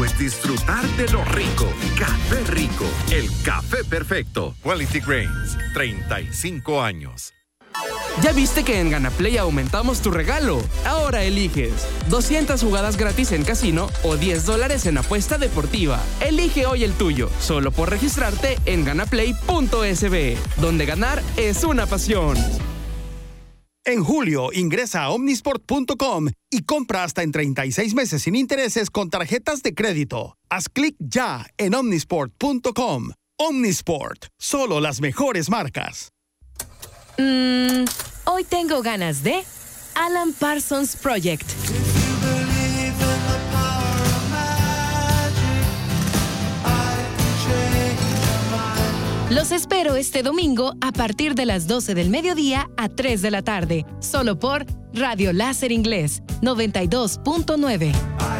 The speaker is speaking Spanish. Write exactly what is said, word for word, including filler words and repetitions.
rico es disfrutar de lo rico. Café Rico, el café perfecto. Quality Grains, treinta y cinco años. ¿Ya viste que en GanaPlay aumentamos tu regalo? Ahora eliges doscientas jugadas gratis en casino o diez dólares en apuesta deportiva. Elige hoy el tuyo, solo por registrarte en ganaplay punto es be, donde ganar es una pasión. En julio, ingresa a omnisport punto com y compra hasta en treinta y seis meses sin intereses con tarjetas de crédito. Haz clic ya en omnisport punto com. Omnisport, solo las mejores marcas. Mm, hoy tengo ganas de Alan Parsons Project. Los espero este domingo a partir de las doce del mediodía a tres de la tarde, solo por Radio Láser Inglés noventa y dos punto nueve.